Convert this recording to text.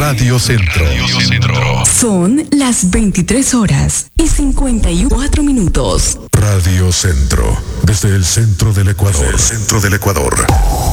Radio Centro. Son las 23:54. Radio Centro, desde el centro del Ecuador.